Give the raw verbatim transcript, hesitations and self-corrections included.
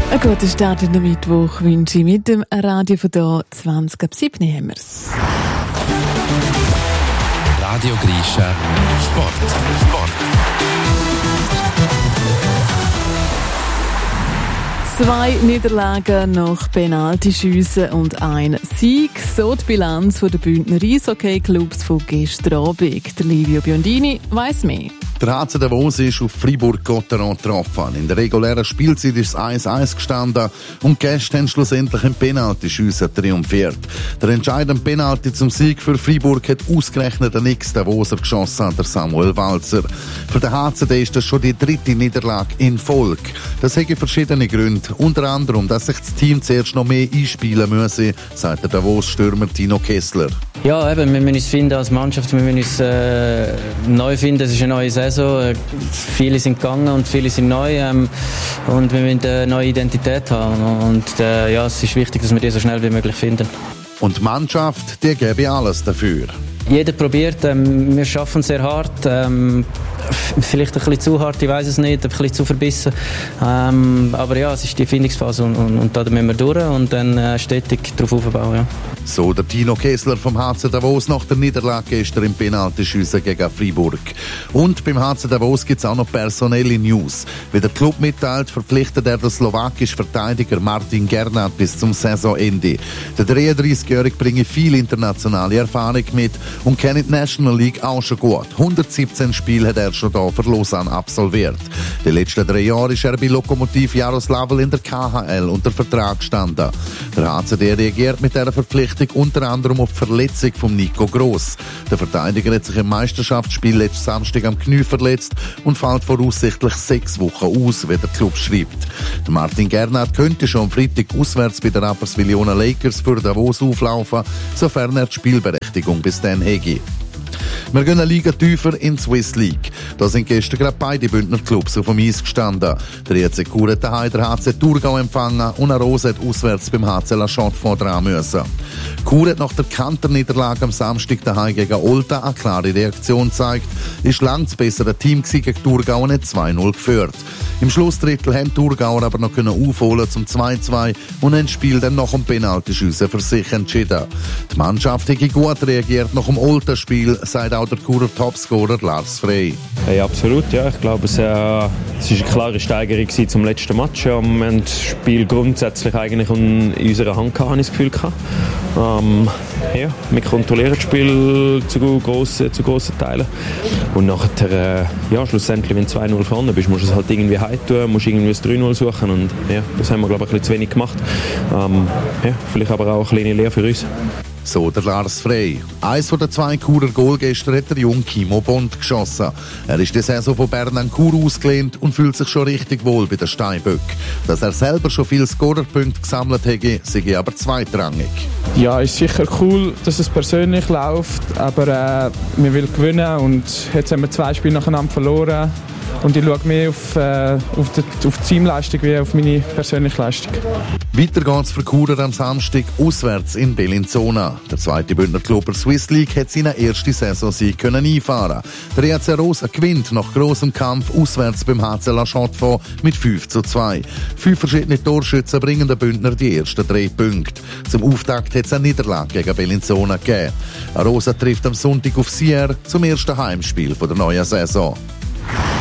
Ein guter Start in den Mittwoch wünsche ich mit dem Radio von hier. zwanzig ab sieben haben wir's. Radio Grischa Sport. Sport. Zwei Niederlagen nach Penaltyschüssen und ein Sieg. So die Bilanz der Bündner Eishockey-Clubs von gestern Abend. Der Livio Biondini weiss mehr. Der H C Davos ist auf Fribourg-Gotteron getroffen. In der regulären Spielzeit ist es eins eins gestanden und die Gäste haben schlussendlich im Penaltyschiessen triumphiert. Der entscheidende Penalty zum Sieg für Fribourg hat ausgerechnet der nächste Davoser geschossen, der Samuel Walzer. Für den H C D ist das schon die dritte Niederlage in Folge. Das hat verschiedene Gründe. Unter anderem, dass sich das Team zuerst noch mehr einspielen müsse, sagt der Davos-Stürmer Tino Kessler. Ja, eben, wir müssen uns finden als Mannschaft, wir müssen uns äh, neu finden. Es ist eine neue Saison, äh, viele sind gegangen und viele sind neu ähm, und wir müssen eine neue Identität haben und äh, ja, es ist wichtig, dass wir die so schnell wie möglich finden. Und die Mannschaft, die gebe alles dafür. Jeder probiert, ähm, wir arbeiten sehr hart, ähm, vielleicht ein bisschen zu hart, ich weiß es nicht, ein bisschen zu verbissen, ähm, aber ja, es ist die Findungsphase und, und, und da müssen wir durch und dann äh, stetig darauf aufbauen. Ja. So der Tino Kessler vom H C Davos nach der Niederlage gestern im Penaltyschiessen gegen Fribourg. Und beim H C Davos gibt es auch noch personelle News. Wie der Club mitteilt, verpflichtet er den slowakischen Verteidiger Martin Gernat bis zum Saisonende. Der dreiunddreißigjährige bringt viel internationale Erfahrung mit und kennt die National League auch schon gut. hundertsiebzehn Spiele hat er schon hier für Lausanne absolviert. Die letzten drei Jahre ist er bei Lokomotiv Jaroslavl in der K H L unter Vertrag gestanden. Der H C D reagiert mit dieser Verpflichtung unter anderem auf die Verletzung von Nico Gross. Der Verteidiger hat sich im Meisterschaftsspiel letzten Samstag am Knie verletzt und fällt voraussichtlich sechs Wochen aus, wie der Club schreibt. Der Martin Gernat könnte schon am Freitag auswärts bei den Rapperswil-Jona Lakers für Davos auflaufen, sofern er die Spielberechtigung bis dann hege. Wir gehen eine Liga tiefer in die Swiss League. Da sind gestern gerade beide Bündner Clubs auf dem Eis gestanden. Der E C Chur hat daheim der H C Thurgau empfangen und eine Rose hat auswärts beim H C La Chaux-de-Fonds dran müssen. Chur hat nach der Kanterniederlage am Samstag daheim gegen Olten eine klare Reaktion gezeigt. Ist lang das bessere Team gegen Thurgau und hat zwei null geführt. Im Schlussdrittel haben die Thurgauer aber noch aufholen zum zwei zwei und haben das Spiel dann nach dem Penaltyschiessen für sich entschieden. Die Mannschaft hat gut reagiert nach dem Olten-Spiel, sagt auch der Churer Topscorer Lars Frey. Hey, absolut, ja. Ich glaube, es, äh, es ist eine klare Steigerung zum letzten Match. Ja. Wir haben das Spiel grundsätzlich eigentlich in unserer Hand gehabt, habe ich das Gefühl gehabt. Ähm, ja, wir kontrollieren das Spiel zu grossen, zu grossen Teilen. Und nachher, äh, ja, schlussendlich, wenn du zwei null vorne bist, musst du es halt irgendwie heim tun, musst irgendwie das drei null suchen. Und ja, das haben wir, glaube ich, ein bisschen zu wenig gemacht. Ähm, ja, vielleicht aber auch eine kleine Lehre für uns. So der Lars Frey. Eins von den zwei Churer Goal gestern hat der junge Kimo Bond geschossen. Er ist die Saison von Bern an Chur ausgelehnt und fühlt sich schon richtig wohl bei den Steinböck. Dass er selber schon viele Scorerpunkte gesammelt hätte, sei aber zweitrangig. Ja, ist sicher cool, dass es persönlich läuft, aber äh, wir wollen gewinnen und jetzt haben wir zwei Spiele nacheinander verloren. Und ich schaue mehr auf, äh, auf, die, auf die Teamleistung wie auf meine persönliche Leistung. Weiter geht's für Churer am Samstag auswärts in Bellinzona. Der zweite Bündner Club der Swiss League hat seinen ersten Saisonsieg können einfahren. Der E C Rosa gewinnt nach grossem Kampf auswärts beim H C La Chaux-de-Fonds mit fünf zu zwei. Fünf verschiedene Torschützen bringen den Bündner die ersten drei Punkte. Zum Auftakt hat es eine Niederlage gegen Bellinzona gegeben. Rosa trifft am Sonntag auf Sierre zum ersten Heimspiel der neuen Saison.